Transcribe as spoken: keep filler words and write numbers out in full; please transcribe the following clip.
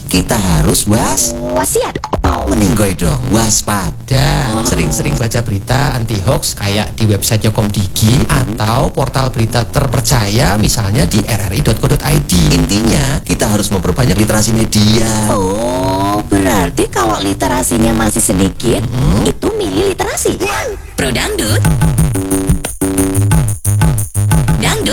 kita harus was Wasiat. meninggoy dong, waspada. Sering-sering baca berita anti hoax kayak di website Komdigi atau portal berita terpercaya misalnya di r r i dot co dot i d. Intinya kita harus memperbanyak literasi media. Oh, berarti kalau literasinya masih sedikit, itu milih literasi. Pro dan